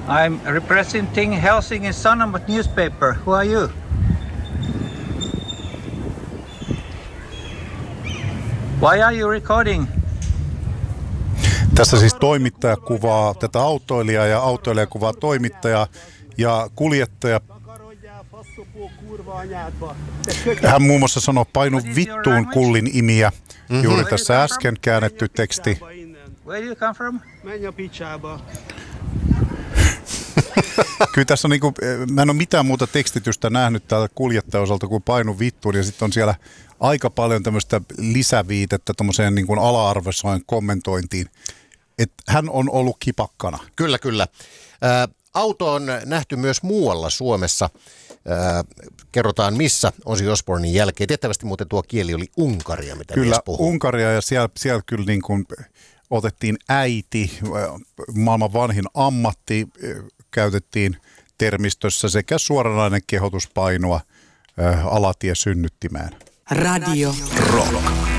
I'm representing Helsingin Sanomat newspaper. Who are you? Why are you recording? Tässä siis toimittaja kuvaa tätä autoilijaa ja autoilija kuvaa toimittajaa ja kuljettaja. Hän muun muassa sanoo painu vittuun kullin imiä. Juuri tässä äsken käännetty teksti. Where do you come from? Kyllä tässä on niinku, mä en ole mitään muuta tekstitystä nähnyt täältä kuljettajan osalta kuin painu vittuun ja sitten on siellä aika paljon tämmöistä lisäviitettä tommoseen niin kuin ala-arvoiseen kommentointiin. Että hän on ollut kipakkana. Kyllä, kyllä. Auto on nähty myös muualla Suomessa. Kerrotaan missä Ozzy Osbournen jälkeen. Tiettävästi muuten tuo kieli oli unkaria, mitä kyllä, mies puhuu. Unkaria ja siellä kyllä niin kuin otettiin äiti, maailman vanhin ammatti, käytettiin termistössä sekä suoranainen kehotus painua alatie synnyttimään. Radio Rock.